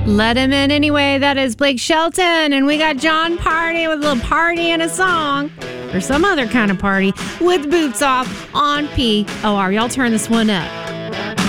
Let him in anyway. That is Blake Shelton. And we got John Party with a little party and a song. Or some other kind of party with Boots Off on POR. Y'all turn this one up.